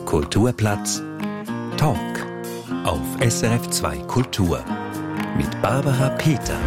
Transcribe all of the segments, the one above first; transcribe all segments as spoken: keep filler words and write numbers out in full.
Kulturplatz Talk auf S R F zwei Kultur mit Barbara Peter.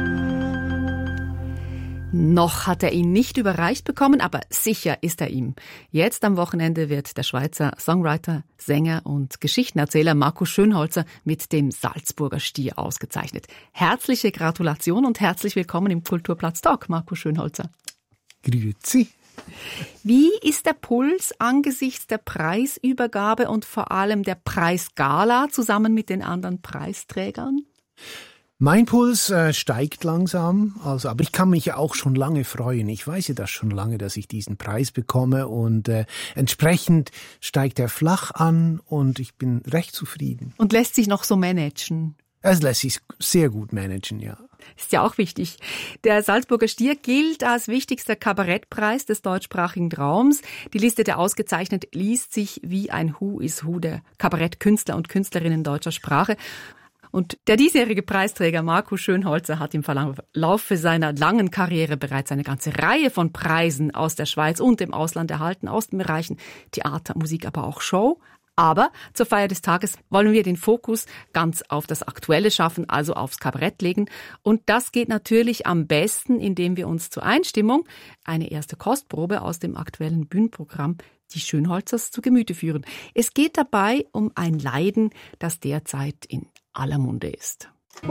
Noch hat er ihn nicht überreicht bekommen, aber sicher ist er ihm. Jetzt am Wochenende wird der Schweizer Songwriter, Sänger und Geschichtenerzähler Markus Schönholzer mit dem Salzburger Stier ausgezeichnet. Herzliche Gratulation und herzlich willkommen im Kulturplatz Talk, Markus Schönholzer. Grüezi. Wie ist der Puls angesichts der Preisübergabe und vor allem der Preisgala zusammen mit den anderen Preisträgern? Mein Puls äh, steigt langsam, also, aber ich kann mich ja auch schon lange freuen. Ich weiß ja das schon lange, dass ich diesen Preis bekomme und äh, entsprechend steigt er flach an und ich bin recht zufrieden. Und lässt sich noch so managen? Es lässt sich sehr gut managen, ja. Ist ja auch wichtig. Der Salzburger Stier gilt als wichtigster Kabarettpreis des deutschsprachigen Raums. Die Liste der Ausgezeichneten liest sich wie ein Who is Who der Kabarettkünstler und Künstlerinnen deutscher Sprache. Und der diesjährige Preisträger Markus Schönholzer hat im Verlaufe seiner langen Karriere bereits eine ganze Reihe von Preisen aus der Schweiz und dem Ausland erhalten, aus den Bereichen Theater, Musik, aber auch Show. Aber zur Feier des Tages wollen wir den Fokus ganz auf das Aktuelle schaffen, also aufs Kabarett legen. Und das geht natürlich am besten, indem wir uns zur Einstimmung eine erste Kostprobe aus dem aktuellen Bühnenprogramm die Schönholzers zu Gemüte führen. Es geht dabei um ein Leiden, das derzeit in aller Munde ist.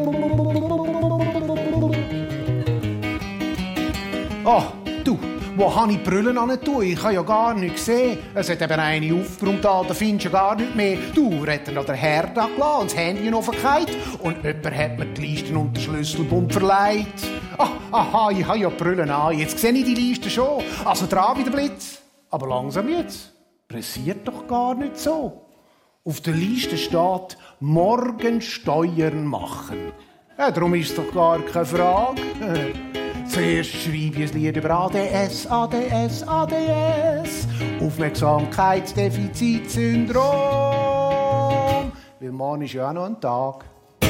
Oh, du, wo habe ich die Brille an tun? Ich habe ja gar nichts gesehen. Es hat eben eine aufgeräumt, da findest du ja gar nichts mehr. Du, hat er noch den Herd angelassen und das Handy aufgekehrt und jemand hat mir die Listen und den Schlüsselbund verleiht. Ah, aha, ich habe ja die Brille an. Jetzt sehe ich die Liste schon. Also dran wie der Blitz. Aber langsam jetzt. Pressiert doch gar nicht so. Auf der Liste steht «Morgen Steuern machen». Ja, darum ist es doch gar keine Frage. Zuerst schreibe ich ein Lied über A D S, A D S, A D S. Aufmerksamkeitsdefizitsyndrom. Weil morgen ist ja auch noch ein Tag.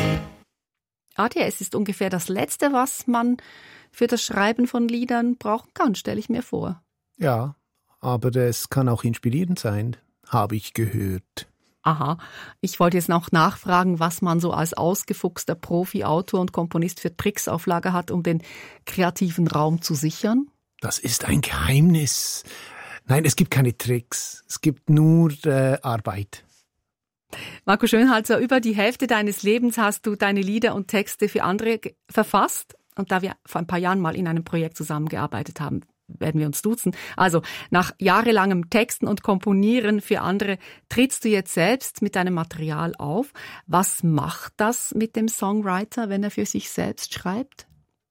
A D S ist ungefähr das Letzte, was man für das Schreiben von Liedern brauchen kann, stelle ich mir vor. Ja, aber es kann auch inspirierend sein, habe ich gehört. Aha, ich wollte jetzt noch nachfragen, was man so als ausgefuchster Profi-Autor und Komponist für Tricks auf Lager hat, um den kreativen Raum zu sichern. Das ist ein Geheimnis. Nein, es gibt keine Tricks. Es gibt nur äh, Arbeit. Markus Schönholzer, über die Hälfte deines Lebens hast du deine Lieder und Texte für andere ge- verfasst. Und da wir vor ein paar Jahren mal in einem Projekt zusammengearbeitet haben, werden wir uns duzen. Also nach jahrelangem Texten und Komponieren für andere trittst du jetzt selbst mit deinem Material auf. Was macht das mit dem Songwriter, wenn er für sich selbst schreibt?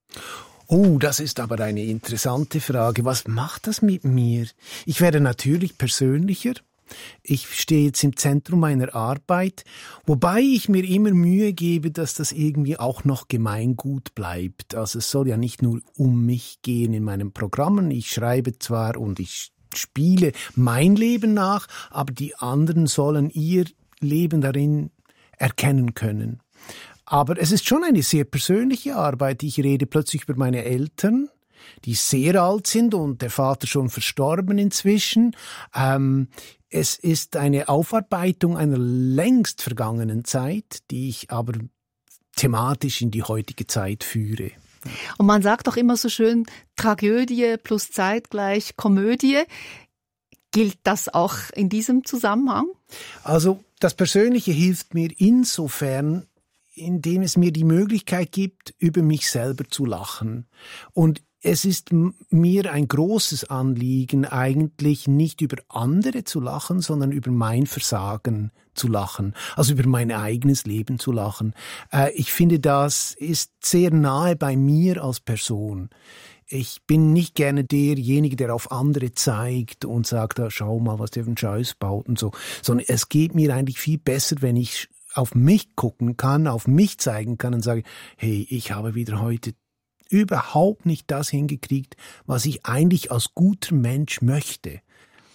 Oh, das ist aber eine interessante Frage. Was macht das mit mir? Ich werde natürlich persönlicher. Ich stehe jetzt im Zentrum meiner Arbeit, wobei ich mir immer Mühe gebe, dass das irgendwie auch noch Gemeingut bleibt. Also es soll ja nicht nur um mich gehen in meinen Programmen. Ich schreibe zwar und ich spiele mein Leben nach, aber die anderen sollen ihr Leben darin erkennen können. Aber es ist schon eine sehr persönliche Arbeit. Ich rede plötzlich über meine Eltern, die sehr alt sind und der Vater schon verstorben inzwischen. Ähm, es ist eine Aufarbeitung einer längst vergangenen Zeit, die ich aber thematisch in die heutige Zeit führe. Und man sagt doch immer so schön, Tragödie plus zeitgleich Komödie. Gilt das auch in diesem Zusammenhang? Also das Persönliche hilft mir insofern, indem es mir die Möglichkeit gibt, über mich selber zu lachen. Und es ist mir ein großes Anliegen, eigentlich nicht über andere zu lachen, sondern über mein Versagen zu lachen, also über mein eigenes Leben zu lachen. Äh, ich finde, das ist sehr nahe bei mir als Person. Ich bin nicht gerne derjenige, der auf andere zeigt und sagt, ah, schau mal, was der für einen Scheiß baut und so, sondern es geht mir eigentlich viel besser, wenn ich auf mich gucken kann, auf mich zeigen kann und sage, hey, ich habe wieder heute überhaupt nicht das hingekriegt, was ich eigentlich als guter Mensch möchte.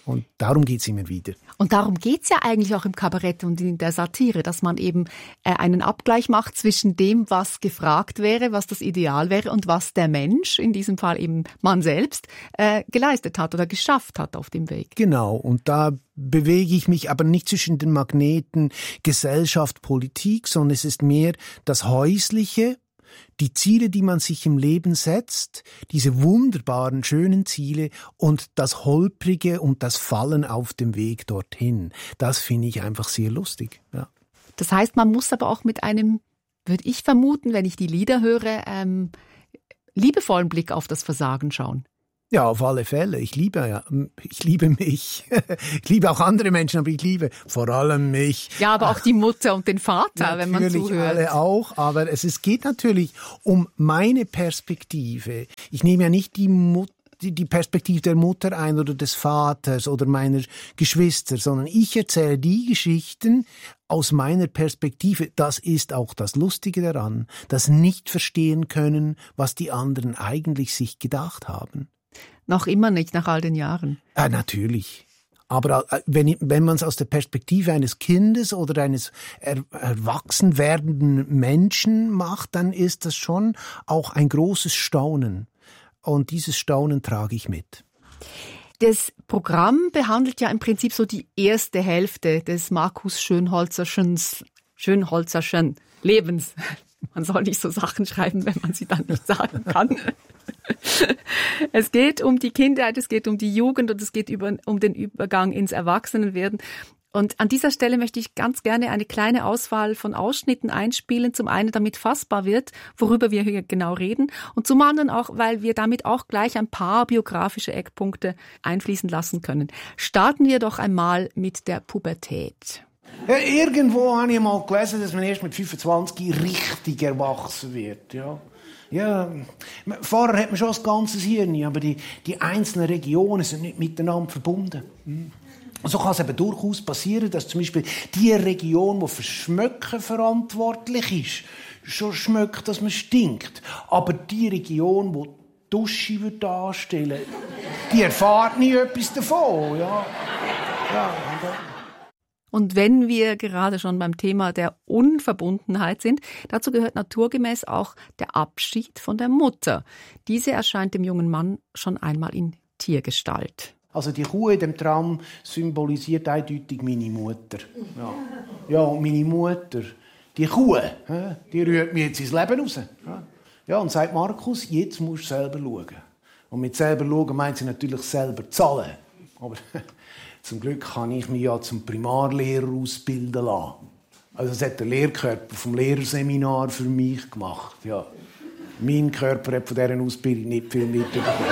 Und darum geht's immer wieder. Und darum geht's ja eigentlich auch im Kabarett und in der Satire, dass man eben äh, einen Abgleich macht zwischen dem, was gefragt wäre, was das Ideal wäre und was der Mensch, in diesem Fall eben man selbst, äh, geleistet hat oder geschafft hat auf dem Weg. Genau, und da bewege ich mich aber nicht zwischen den Magneten Gesellschaft, Politik, sondern es ist mehr das Häusliche, die Ziele, die man sich im Leben setzt, diese wunderbaren, schönen Ziele und das Holprige und das Fallen auf dem Weg dorthin. Das finde ich einfach sehr lustig. Ja. Das heißt, man muss aber auch mit einem, würde ich vermuten, wenn ich die Lieder höre, ähm, liebevollen Blick auf das Versagen schauen. Ja, auf alle Fälle. Ich liebe, ja, ich liebe mich. Ich liebe auch andere Menschen, aber ich liebe vor allem mich. Ja, aber auch die Mutter und den Vater, wenn man zuhört. Natürlich alle auch, aber es, es geht natürlich um meine Perspektive. Ich nehme ja nicht die Mutter, die Perspektive der Mutter ein oder des Vaters oder meiner Geschwister, sondern ich erzähle die Geschichten aus meiner Perspektive. Das ist auch das Lustige daran, das nicht verstehen können, was die anderen eigentlich sich gedacht haben. Noch immer nicht, nach all den Jahren. Ja, natürlich. Aber wenn, wenn man es aus der Perspektive eines Kindes oder eines er, erwachsen werdenden Menschen macht, dann ist das schon auch ein großes Staunen. Und dieses Staunen trage ich mit. Das Programm behandelt ja im Prinzip so die erste Hälfte des Markus Schönholzerschen, Schönholzerschen Lebens. Man soll nicht so Sachen schreiben, wenn man sie dann nicht sagen kann. Es geht um die Kindheit, es geht um die Jugend und es geht über, um den Übergang ins Erwachsenenwerden. Und an dieser Stelle möchte ich ganz gerne eine kleine Auswahl von Ausschnitten einspielen. Zum einen, damit fassbar wird, worüber wir hier genau reden. Und zum anderen auch, weil wir damit auch gleich ein paar biografische Eckpunkte einfließen lassen können. Starten wir doch einmal mit der Pubertät. Ja, irgendwo habe ich mal gelesen, dass man erst mit fünfundzwanzig richtig erwachsen wird. Ja. Ja, vorher hat man schon das ganze Hirn, aber die, die einzelnen Regionen sind nicht miteinander verbunden. Mhm. So kann es eben durchaus passieren, dass zum Beispiel die Region, die für Schmöcken verantwortlich ist, schon schmeckt, dass man stinkt. Aber die Region, die die Dusche darstellen würde, die erfahrt nie etwas davon. Ja. Ja, Und wenn wir gerade schon beim Thema der Unverbundenheit sind, dazu gehört naturgemäß auch der Abschied von der Mutter. Diese erscheint dem jungen Mann schon einmal in Tiergestalt. Also die Kuh in dem Traum symbolisiert eindeutig meine Mutter. Ja, ja, und meine Mutter, die Kuh, die rührt mir jetzt ins Leben raus. Ja, und sagt Markus, jetzt musst du selber schauen. Und mit selber schauen meint sie natürlich selber zahlen. Aber zum Glück kann ich mich ja zum Primarlehrer ausbilden lassen. Also das hat der Lehrkörper vom Lehrerseminar für mich gemacht. Ja. Mein Körper hat von dieser Ausbildung nicht viel mitbekommen.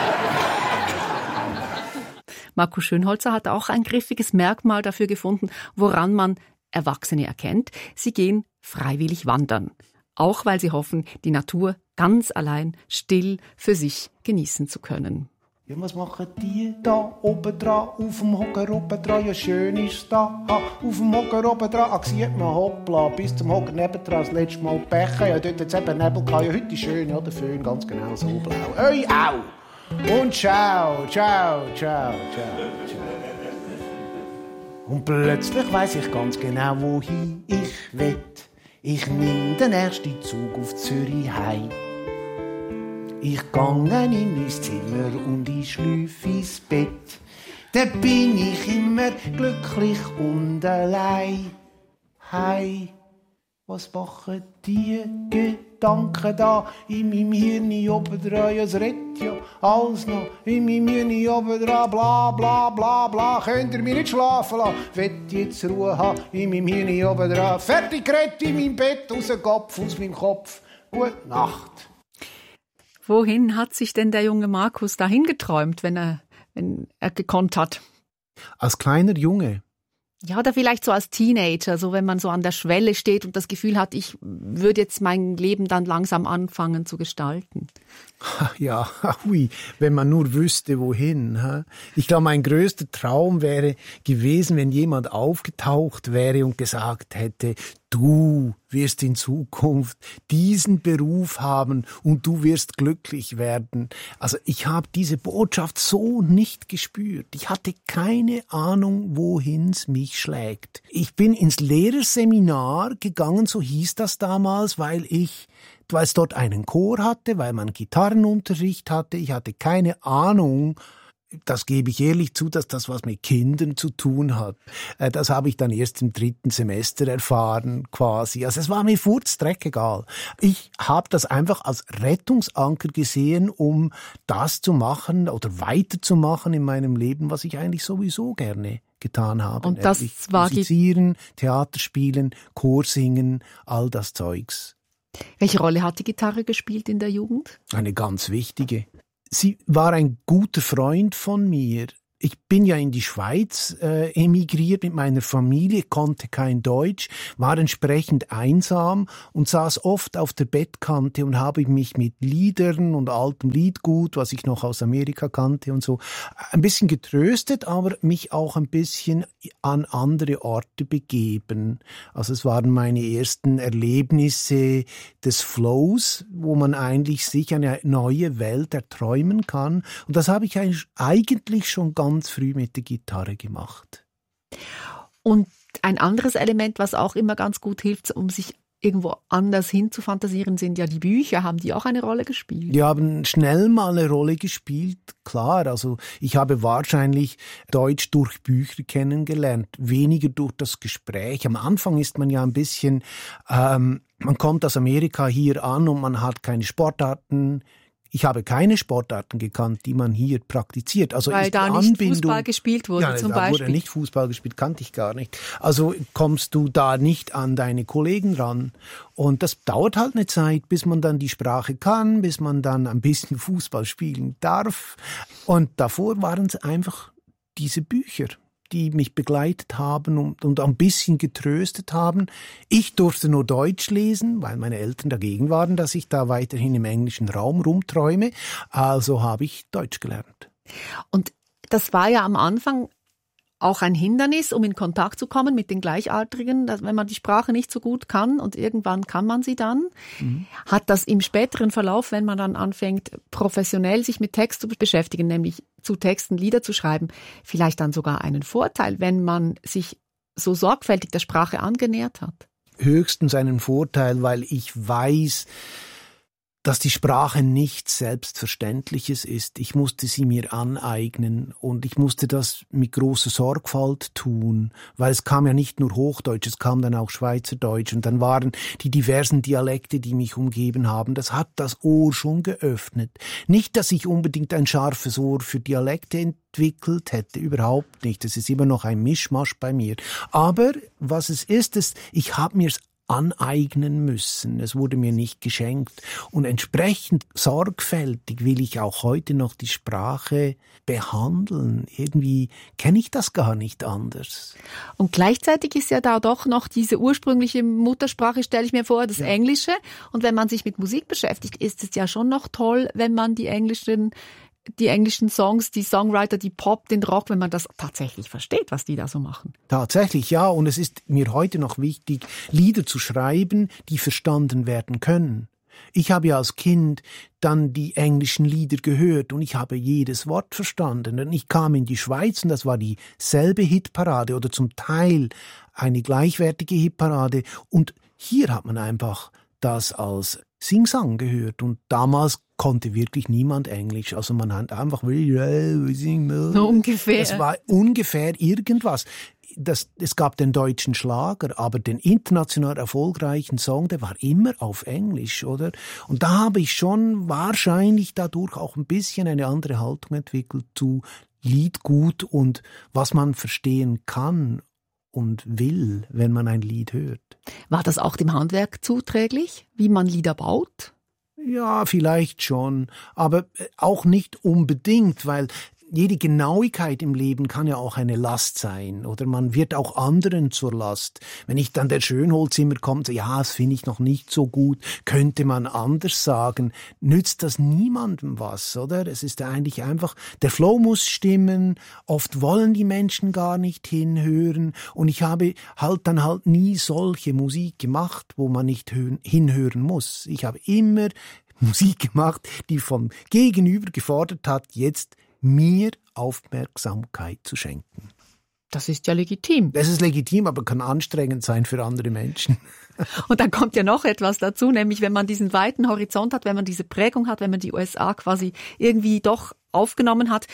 Markus Schönholzer hat auch ein griffiges Merkmal dafür gefunden, woran man Erwachsene erkennt. Sie gehen freiwillig wandern. Auch weil sie hoffen, die Natur ganz allein still für sich genießen zu können. Ja, was machen die da oben dran, auf dem Hocker oben dran? Ja, schön ist da, ha, auf dem Hocker oben dran. Ah, sieht man, hoppla, bis zum Hocker nebendran, das letzte Mal Becher. Ja, dort hat es eben Nebel gehabt. Ja, heute ist schön, ja, der Föhn ganz genau so blau. Oi, au! Und ciao, ciao, ciao, ciao, ciao. Und plötzlich weiss ich ganz genau, wohin ich will. Ich nimm den ersten Zug auf Zürich heim. Ich gange in mein Zimmer und ich schlüpfe ins Bett. Da bin ich immer glücklich und allein. Hei, was machen die Gedanken da in meinem Hirn oben dran? Ja, es redet ja alles noch in meinem Hirn oben dran. Bla, bla, bla, bla. Könnt ihr mich nicht schlafen lassen? Wollt jetzt Ruhe haben in meinem Hirn oben dran? Fertig geredet in meinem Bett, aus dem Kopf, aus meinem Kopf. Gute Nacht. Wohin hat sich denn der junge Markus dahin geträumt, wenn er, wenn er gekonnt hat? Als kleiner Junge. Ja, oder vielleicht so als Teenager, so wenn man so an der Schwelle steht und das Gefühl hat, ich würde jetzt mein Leben dann langsam anfangen zu gestalten. Ja, hui, wenn man nur wüsste, wohin. Ich glaube, mein größter Traum wäre gewesen, wenn jemand aufgetaucht wäre und gesagt hätte, du wirst in Zukunft diesen Beruf haben und du wirst glücklich werden. Also ich habe diese Botschaft so nicht gespürt. Ich hatte keine Ahnung, wohin es mich schlägt. Ich bin ins Lehrerseminar gegangen, so hieß das damals, weil ich, weil es dort einen Chor hatte, weil man Gitarrenunterricht hatte. Ich hatte keine Ahnung. Das gebe ich ehrlich zu, dass das was mit Kindern zu tun hat. Das habe ich dann erst im dritten Semester erfahren, quasi. Also es war mir furzdreckegal. Ich habe das einfach als Rettungsanker gesehen, um das zu machen oder weiterzumachen in meinem Leben, was ich eigentlich sowieso gerne getan habe. Und das war Musizieren, Theater spielen, Chor singen, all das Zeugs. Welche Rolle hat die Gitarre gespielt in der Jugend? Eine ganz wichtige. Sie war ein guter Freund von mir. Ich bin ja in die Schweiz äh, emigriert mit meiner Familie, konnte kein Deutsch, war entsprechend einsam und saß oft auf der Bettkante und habe mich mit Liedern und altem Liedgut, was ich noch aus Amerika kannte und so, ein bisschen getröstet, aber mich auch ein bisschen an andere Orte begeben. Also es waren meine ersten Erlebnisse des Flows, wo man eigentlich sich eine neue Welt erträumen kann. Und das habe ich eigentlich schon ganz ganz früh mit der Gitarre gemacht. Und ein anderes Element, was auch immer ganz gut hilft, um sich irgendwo anders hin zu fantasieren, sind ja die Bücher. Haben die auch eine Rolle gespielt? Die haben schnell mal eine Rolle gespielt, klar. Also ich habe wahrscheinlich Deutsch durch Bücher kennengelernt, weniger durch das Gespräch. Am Anfang ist man ja ein bisschen, ähm, man kommt aus Amerika hier an und man hat keine Sportarten. Ich habe keine Sportarten gekannt, die man hier praktiziert. Also weil ist da die nicht Anbindung, Fußball gespielt wurde, ja, zum da Beispiel. wurde nicht Fußball gespielt, kannte ich gar nicht. Also kommst du da nicht an deine Kollegen ran. Und das dauert halt eine Zeit, bis man dann die Sprache kann, bis man dann ein bisschen Fußball spielen darf. Und davor waren es einfach diese Bücher, die mich begleitet haben und, und ein bisschen getröstet haben. Ich durfte nur Deutsch lesen, weil meine Eltern dagegen waren, dass ich da weiterhin im englischen Raum rumträume. Also habe ich Deutsch gelernt. Und das war ja am Anfang auch ein Hindernis, um in Kontakt zu kommen mit den Gleichaltrigen, dass, wenn man die Sprache nicht so gut kann und irgendwann kann man sie dann, mhm. hat das im späteren Verlauf, wenn man dann anfängt, professionell sich mit Text zu beschäftigen, nämlich zu Texten Lieder zu schreiben, vielleicht dann sogar einen Vorteil, wenn man sich so sorgfältig der Sprache angenähert hat? Höchstens einen Vorteil, weil ich weiß, dass die Sprache nichts Selbstverständliches ist. Ich musste sie mir aneignen und ich musste das mit großer Sorgfalt tun, weil es kam ja nicht nur Hochdeutsch, es kam dann auch Schweizerdeutsch und dann waren die diversen Dialekte, die mich umgeben haben. Das hat das Ohr schon geöffnet. Nicht, dass ich unbedingt ein scharfes Ohr für Dialekte entwickelt hätte, überhaupt nicht. Es ist immer noch ein Mischmasch bei mir. Aber was es ist, ist, ich habe mir es aneignen müssen. Es wurde mir nicht geschenkt. Und entsprechend sorgfältig will ich auch heute noch die Sprache behandeln. Irgendwie kenne ich das gar nicht anders. Und gleichzeitig ist ja da doch noch diese ursprüngliche Muttersprache, stelle ich mir vor, das ja. Englische. Und wenn man sich mit Musik beschäftigt, ist es ja schon noch toll, wenn man die englischen die englischen Songs, die Songwriter, die Pop, den Rock, wenn man das tatsächlich versteht, was die da so machen. Tatsächlich, ja. Und es ist mir heute noch wichtig, Lieder zu schreiben, die verstanden werden können. Ich habe ja als Kind dann die englischen Lieder gehört und ich habe jedes Wort verstanden. Und ich kam in die Schweiz und das war dieselbe Hitparade oder zum Teil eine gleichwertige Hitparade. Und hier hat man einfach das als Sing-Sang gehört und damals konnte wirklich niemand Englisch. Also man hat einfach so ungefähr. Es war ungefähr irgendwas. Das, es gab den deutschen Schlager, aber den international erfolgreichen Song, der war immer auf Englisch, oder? Und da habe ich schon wahrscheinlich dadurch auch ein bisschen eine andere Haltung entwickelt zu Liedgut und was man verstehen kann und will, wenn man ein Lied hört. War das auch dem Handwerk zuträglich, wie man Lieder baut? Ja, vielleicht schon, aber auch nicht unbedingt, weil jede Genauigkeit im Leben kann ja auch eine Last sein oder man wird auch anderen zur Last. Wenn ich dann der Schönholzimmer kommt, so, ja, das finde ich noch nicht so gut, könnte man anders sagen, nützt das niemandem was, oder? Es ist eigentlich einfach, der Flow muss stimmen, oft wollen die Menschen gar nicht hinhören und ich habe halt dann halt nie solche Musik gemacht, wo man nicht hinhören muss. Ich habe immer Musik gemacht, die vom Gegenüber gefordert hat, jetzt mir Aufmerksamkeit zu schenken. Das ist ja legitim. Das ist legitim, aber kann anstrengend sein für andere Menschen. Und dann kommt ja noch etwas dazu, nämlich wenn man diesen weiten Horizont hat, wenn man diese Prägung hat, wenn man die U S A quasi irgendwie doch aufgenommen hat,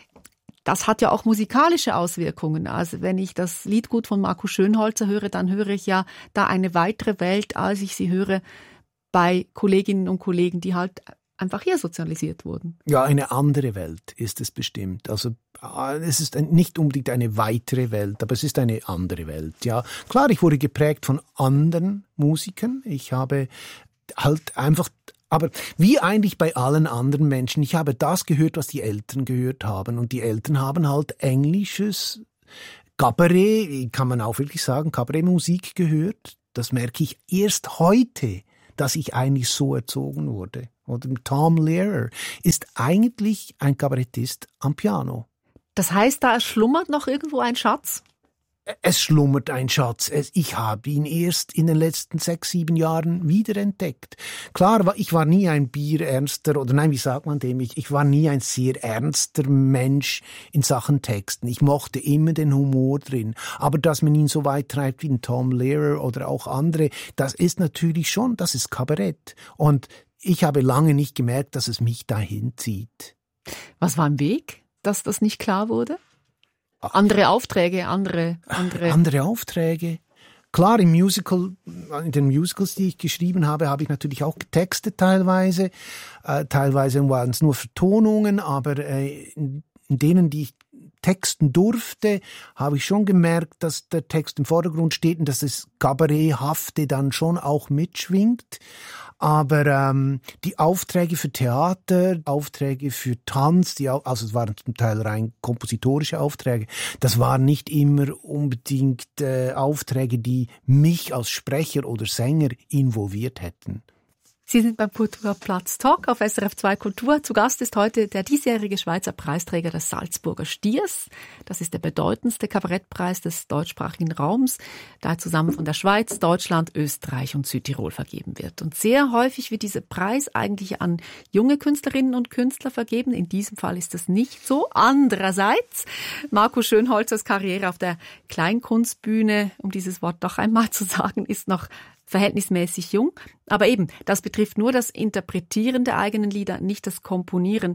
das hat ja auch musikalische Auswirkungen. Also wenn ich das Liedgut von Markus Schönholzer höre, dann höre ich ja da eine weitere Welt, als ich sie höre bei Kolleginnen und Kollegen, die halt einfach hier sozialisiert wurden. Ja, eine andere Welt ist es bestimmt. Also es ist nicht unbedingt eine weitere Welt, aber es ist eine andere Welt. Ja, klar, ich wurde geprägt von anderen Musikern. Ich habe halt einfach, aber wie eigentlich bei allen anderen Menschen, ich habe das gehört, was die Eltern gehört haben. Und die Eltern haben halt englisches Kabarett, kann man auch wirklich sagen, Kabarettmusik gehört. Das merke ich erst heute, dass ich eigentlich so erzogen wurde. Oder Tom Lehrer ist eigentlich ein Kabarettist am Piano. Das heißt, da schlummert noch irgendwo ein Schatz? Es schlummert ein Schatz. Ich habe ihn erst in den letzten sechs, sieben Jahren wiederentdeckt. Klar, ich war nie ein bierernster, oder nein, wie sagt man dem? Ich, ich war nie ein sehr ernster Mensch in Sachen Texten. Ich mochte immer den Humor drin. Aber dass man ihn so weit treibt wie ein Tom Lehrer oder auch andere, das ist natürlich schon, das ist Kabarett. Und ich habe lange nicht gemerkt, dass es mich dahin zieht. Was war im Weg, dass das nicht klar wurde? Andere Aufträge, andere, andere... Andere Aufträge. Klar, im Musical, in den Musicals, die ich geschrieben habe, habe ich natürlich auch getextet teilweise. Äh, teilweise waren es nur Vertonungen, aber äh, in, in denen, die ich texten durfte, habe ich schon gemerkt, dass der Text im Vordergrund steht und dass das Kabaretthafte dann schon auch mitschwingt. Aber ähm, die Aufträge für Theater, Aufträge für Tanz, die, also es waren zum Teil rein kompositorische Aufträge, das waren nicht immer unbedingt äh, Aufträge, die mich als Sprecher oder Sänger involviert hätten. Sie sind beim Kulturplatz Talk auf S R F zwei Kultur. Zu Gast ist heute der diesjährige Schweizer Preisträger des Salzburger Stiers. Das ist der bedeutendste Kabarettpreis des deutschsprachigen Raums, da zusammen von der Schweiz, Deutschland, Österreich und Südtirol vergeben wird. Und sehr häufig wird dieser Preis eigentlich an junge Künstlerinnen und Künstler vergeben. In diesem Fall ist das nicht so. Andererseits, Markus Schönholzers Karriere auf der Kleinkunstbühne, um dieses Wort doch einmal zu sagen, ist noch verhältnismäßig jung. Aber eben, das betrifft nur das Interpretieren der eigenen Lieder, nicht das Komponieren.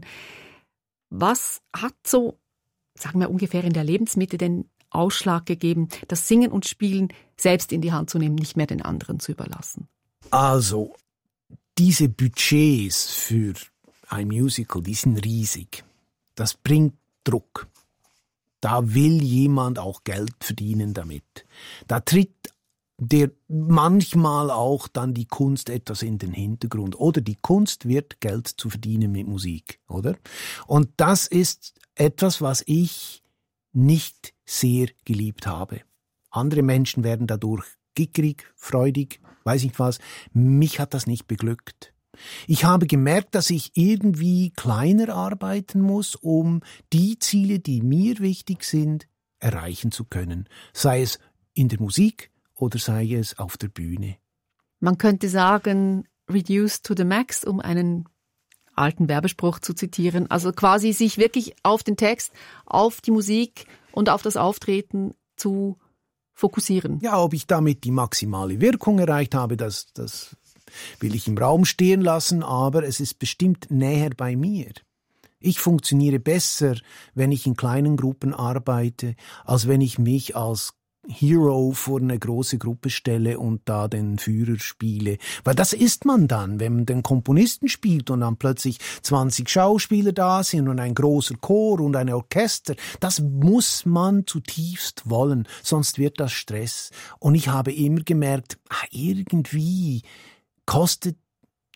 Was hat so, sagen wir ungefähr in der Lebensmitte, den Ausschlag gegeben, das Singen und Spielen selbst in die Hand zu nehmen, nicht mehr den anderen zu überlassen? Also, diese Budgets für ein Musical, die sind riesig. Das bringt Druck. Da will jemand auch Geld verdienen damit. Da tritt der manchmal auch dann die Kunst etwas in den Hintergrund. Oder die Kunst wird Geld zu verdienen mit Musik, oder? Und das ist etwas, was ich nicht sehr geliebt habe. Andere Menschen werden dadurch gickrig, freudig, weiß nicht was. Mich hat das nicht beglückt. Ich habe gemerkt, dass ich irgendwie kleiner arbeiten muss, um die Ziele, die mir wichtig sind, erreichen zu können. Sei es in der Musik, oder sei es auf der Bühne. Man könnte sagen, reduce to the max, um einen alten Werbespruch zu zitieren. Also quasi sich wirklich auf den Text, auf die Musik und auf das Auftreten zu fokussieren. Ja, ob ich damit die maximale Wirkung erreicht habe, das, das will ich im Raum stehen lassen, aber es ist bestimmt näher bei mir. Ich funktioniere besser, wenn ich in kleinen Gruppen arbeite, als wenn ich mich als Hero vor eine große Gruppe stelle und da den Führer spiele. Weil das ist man dann, wenn man den Komponisten spielt und dann plötzlich zwanzig Schauspieler da sind und ein großer Chor und ein Orchester. Das muss man zutiefst wollen, sonst wird das Stress. Und ich habe immer gemerkt, ach, irgendwie kostet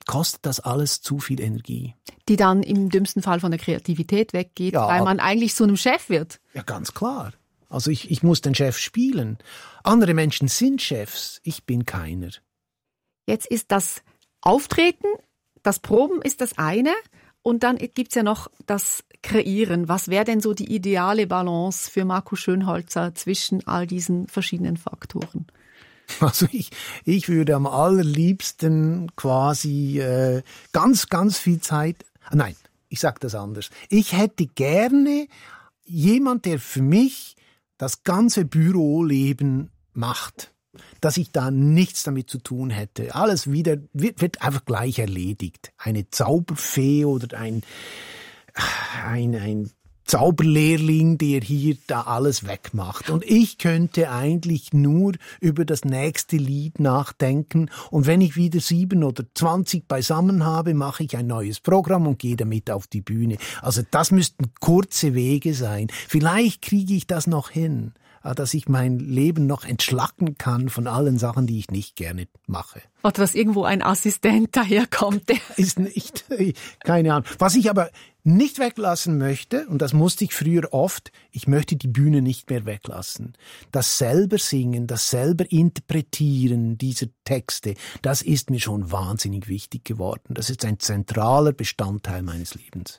kostet das alles zu viel Energie. Die dann im dümmsten Fall von der Kreativität weggeht, ja, weil man eigentlich zu einem Chef wird. Ja, ganz klar. Also ich, ich muss den Chef spielen. Andere Menschen sind Chefs, ich bin keiner. Jetzt ist das Auftreten, das Proben ist das eine und dann gibt's ja noch das Kreieren. Was wäre denn so die ideale Balance für Markus Schönholzer zwischen all diesen verschiedenen Faktoren? Also ich, ich würde am allerliebsten quasi äh, ganz, ganz viel Zeit... Nein, ich sage das anders. Ich hätte gerne jemand, der für mich das ganze Büroleben macht, dass ich da nichts damit zu tun hätte. Alles wieder wird, wird einfach gleich erledigt. Eine Zauberfee oder ein, ein, ein Zauberlehrling, der hier da alles wegmacht. Und ich könnte eigentlich nur über das nächste Lied nachdenken. Und wenn ich wieder sieben oder zwanzig beisammen habe, mache ich ein neues Programm und gehe damit auf die Bühne. Also das müssten kurze Wege sein. Vielleicht kriege ich das noch hin, dass ich mein Leben noch entschlacken kann von allen Sachen, die ich nicht gerne mache. Oder dass irgendwo ein Assistent daherkommt. Der ist nicht, keine Ahnung. Was ich aber nicht weglassen möchte, und das musste ich früher oft, ich möchte die Bühne nicht mehr weglassen. Das selber Singen, das selber Interpretieren dieser Texte, das ist mir schon wahnsinnig wichtig geworden. Das ist ein zentraler Bestandteil meines Lebens.